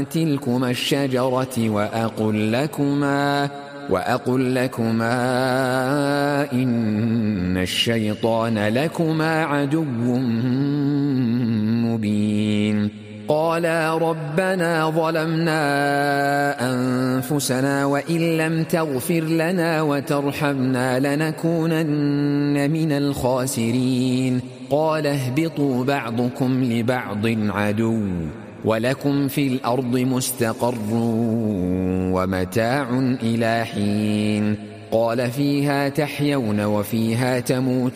تلكما الشجرة وأقل لكما إن الشيطان لكما عدو مبين. قالا ربنا ظلمنا أنفسنا وإن لم تغفر لنا وترحمنا لنكونن من الخاسرين. قال اهبطوا بعضكم لبعض عدو ولكم في الأرض مستقر ومتاع إلى حين. قال فيها تحيون وفيها تموتون